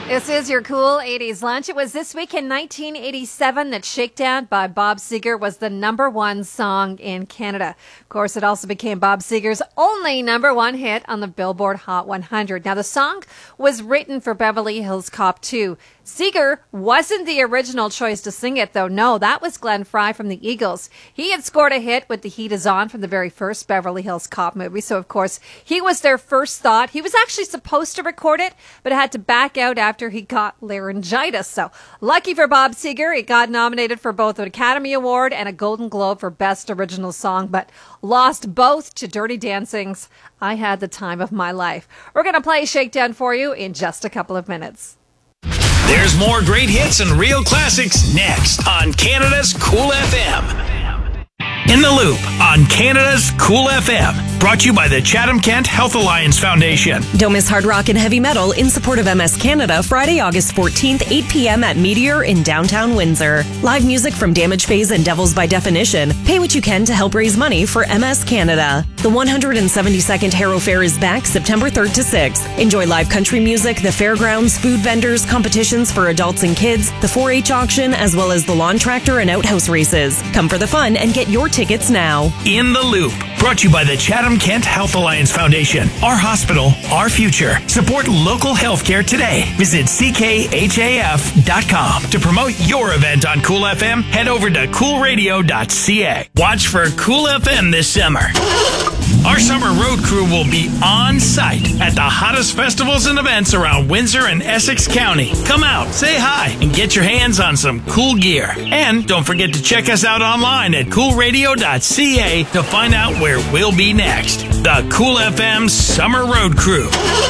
This is your cool 80s lunch. It was this week in 1987 that Shakedown by Bob Seger was the #1 song in Canada. Of course, it also became Bob Seger's only #1 hit on the Billboard Hot 100. Now, the song was written for Beverly Hills Cop 2. Seger wasn't the original choice to sing it, though. No, that was Glenn Frey from the Eagles. He had scored a hit with The Heat Is On from the very first Beverly Hills Cop movie, so of course he was their first thought. He was actually supposed to record it, but had to back out after he got laryngitis. So lucky for Bob Seger, it got nominated for both an Academy Award and a Golden Globe for Best Original Song, but lost both to Dirty Dancing's I Had the Time of My Life. We're going to play Shakedown for you in just a couple of minutes. There's more great hits and real classics next on Canada's Cool FM. In the Loop on Canada's Cool FM. Brought to you by the Chatham-Kent Health Alliance Foundation. Don't miss hard rock and heavy metal in support of MS Canada Friday, August 14th, 8 p.m. at Meteor in downtown Windsor. Live music from Damage Phase and Devils by Definition. Pay what you can to help raise money for MS Canada. The 172nd Harrow Fair is back September 3rd to 6th. Enjoy live country music, the fairgrounds, food vendors, competitions for adults and kids, the 4-H auction, as well as the lawn tractor and outhouse races. Come for the fun and get your tickets now. In the Loop. Brought to you by the Chatham-Kent Health Alliance Foundation. Our hospital, our future. Support local healthcare today. Visit ckhaf.com. To promote your event on Cool FM, head over to coolradio.ca. Watch for Cool FM this summer. Our summer road crew will be on site at the hottest festivals and events around Windsor and Essex County. Come out, say hi, and get your hands on some cool gear. And don't forget to check us out online at coolradio.ca to find out where we'll be next. The Cool FM Summer Road Crew.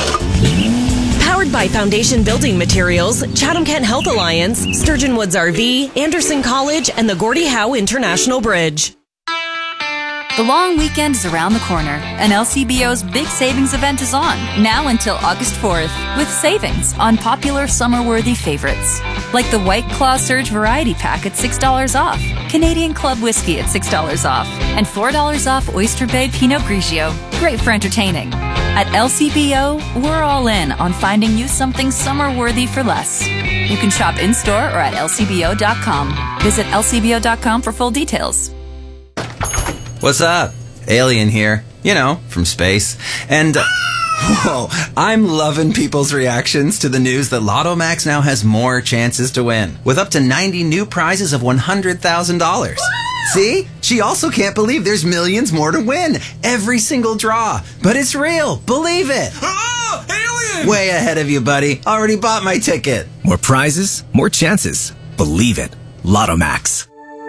Powered by Foundation Building Materials, Chatham-Kent Health Alliance, Sturgeon Woods RV, Anderson College, and the Gordie Howe International Bridge. The long weekend is around the corner, and LCBO's big savings event is on, now until August 4th, with savings on popular summer-worthy favorites, like the White Claw Surge Variety Pack at $6 off, Canadian Club Whiskey at $6 off, and $4 off Oyster Bay Pinot Grigio. Great for entertaining. At LCBO, we're all in on finding you something summer-worthy for less. You can shop in-store or at lcbo.com. Visit lcbo.com for full details. What's up? Alien here. You know, from space. And, whoa, I'm loving people's reactions to the news that Lotto Max now has more chances to win, with up to 90 new prizes of $100,000. See? She also can't believe there's millions more to win. Every single draw. But it's real. Believe it. Oh, alien! Way ahead of you, buddy. Already bought my ticket. More prizes, more chances. Believe it. Lotto Max.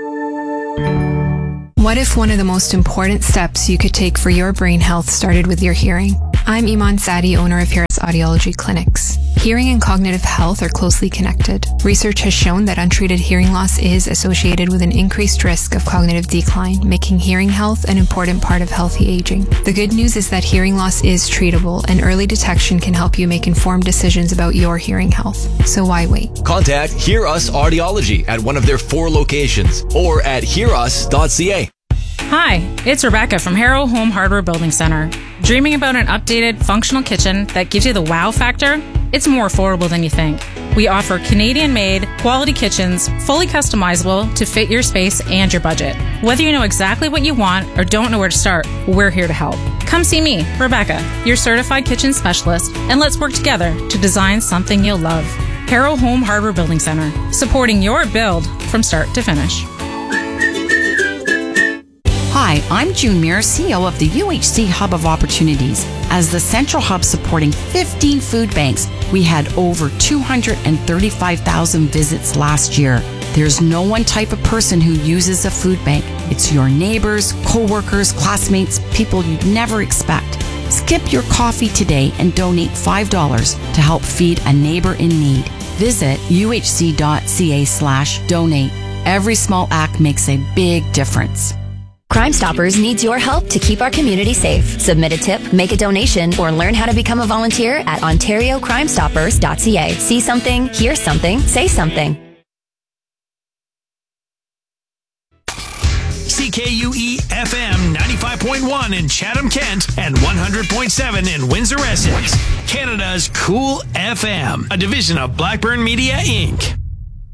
What if one of the most important steps you could take for your brain health started with your hearing? I'm Iman Sadi, owner of Harris Audiology Clinics. Hearing and cognitive health are closely connected. Research has shown that untreated hearing loss is associated with an increased risk of cognitive decline, making hearing health an important part of healthy aging. The good news is that hearing loss is treatable, and early detection can help you make informed decisions about your hearing health. So why wait? Contact Hear Us Audiology at one of their 4 locations or at hearus.ca. Hi, it's Rebecca from Harrow Home Hardware Building Center. Dreaming about an updated, functional kitchen that gives you the wow factor? It's more affordable than you think. We offer Canadian-made, quality kitchens, fully customizable to fit your space and your budget. Whether you know exactly what you want or don't know where to start, we're here to help. Come see me, Rebecca, your certified kitchen specialist, and let's work together to design something you'll love. Harrow Home Hardware Building Center, supporting your build from start to finish. Hi, I'm June Muir, CEO of the UHC Hub of Opportunities. As the central hub supporting 15 food banks, we had over 235,000 visits last year. There's no one type of person who uses a food bank. It's your neighbors, co-workers, classmates, people you'd never expect. Skip your coffee today and donate $5 to help feed a neighbor in need. Visit uhc.ca/donate. Every small act makes a big difference. Crime Stoppers needs your help to keep our community safe. Submit a tip, make a donation, or learn how to become a volunteer at ontariocrimestoppers.ca. See something, hear something, say something. CKUE FM 95.9 100.1 in Chatham-Kent and 100.7 in Windsor-Essex. Canada's Cool FM, a division of Blackburn Media, Inc.